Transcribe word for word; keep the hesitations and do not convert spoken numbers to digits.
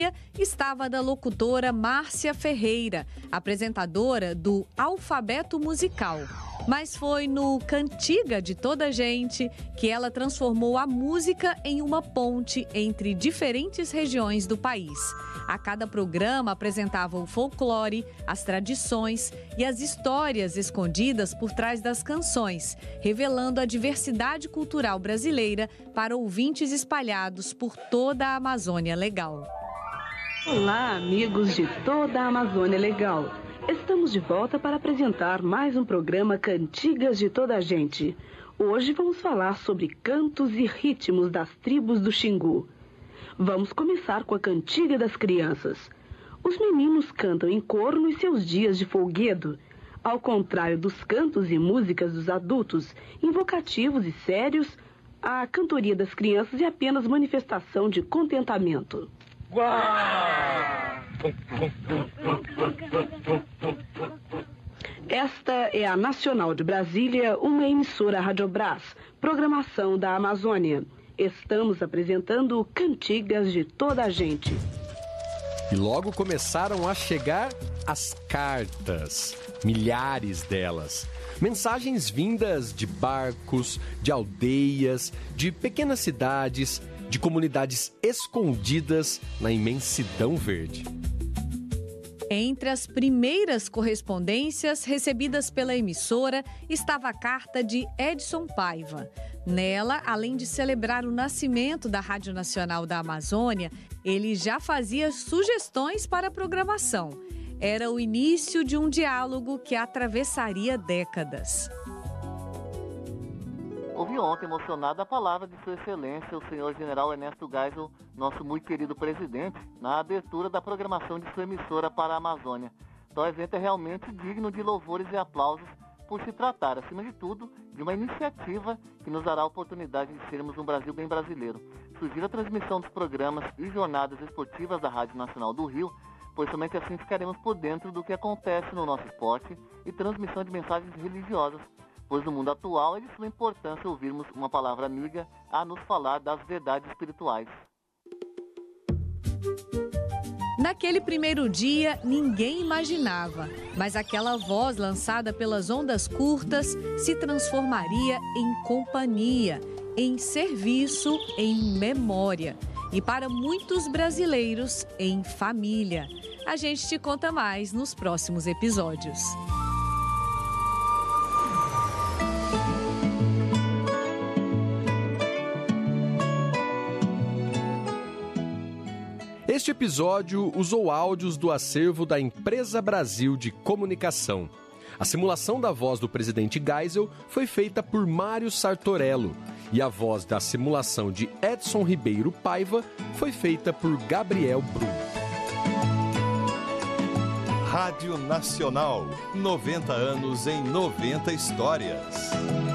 estava da locutora Márcia Ferreira, apresentadora do Alfabeto Musical. Mas foi no Cantiga de Toda a Gente que ela transformou a música em uma ponte entre diferentes regiões do país. A cada programa apresentava o folclore, as tradições e as histórias escondidas por trás das canções, revelando a diversidade cultural brasileira para ouvintes espalhados por toda a Amazônia Legal. Olá, amigos de toda a Amazônia Legal. Estamos de volta para apresentar mais um programa Cantigas de Toda a Gente. Hoje vamos falar sobre cantos e ritmos das tribos do Xingu. Vamos começar com a Cantiga das Crianças. Os meninos cantam em coro nos seus dias de folguedo. Ao contrário dos cantos e músicas dos adultos, invocativos e sérios, a cantoria das crianças é apenas manifestação de contentamento. Esta é a Nacional de Brasília, uma emissora Radiobras, programação da Amazônia. Estamos apresentando Cantigas de Toda a Gente. E logo começaram a chegar as cartas, milhares delas. Mensagens vindas de barcos, de aldeias, de pequenas cidades, de comunidades escondidas na imensidão verde. Entre as primeiras correspondências recebidas pela emissora estava a carta de Edson Paiva. Nela, além de celebrar o nascimento da Rádio Nacional da Amazônia, ele já fazia sugestões para a programação. Era o início de um diálogo que atravessaria décadas. Ouvi ontem, emocionado, a palavra de Sua Excelência, o senhor General Ernesto Geisel, nosso muito querido presidente, na abertura da programação de sua emissora para a Amazônia. Então, o evento é realmente digno de louvores e aplausos por se tratar, acima de tudo, de uma iniciativa que nos dará a oportunidade de sermos um Brasil bem brasileiro. Sugiro a transmissão dos programas e jornadas esportivas da Rádio Nacional do Rio, pois somente assim ficaremos por dentro do que acontece no nosso esporte e transmissão de mensagens religiosas, pois no mundo atual é de suma importância ouvirmos uma palavra amiga a nos falar das verdades espirituais. Naquele primeiro dia, ninguém imaginava, mas aquela voz lançada pelas ondas curtas se transformaria em companhia, em serviço, em memória. E para muitos brasileiros, em família. A gente te conta mais nos próximos episódios. Este episódio usou áudios do acervo da Empresa Brasil de Comunicação. A simulação da voz do presidente Geisel foi feita por Mário Sartorello e a voz da simulação de Edson Ribeiro Paiva foi feita por Gabriel Brum. Rádio Nacional, noventa anos em noventa histórias.